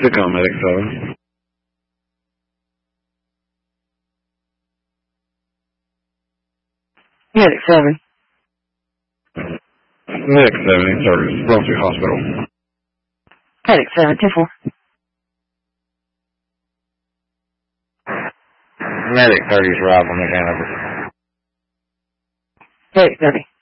Tacoma Medic 7. Medic 7. Medic 7 in service, Brunswick Hospital. Medic 7, 2-4. Medic 30 is arrived on the Hanover. Medic 30.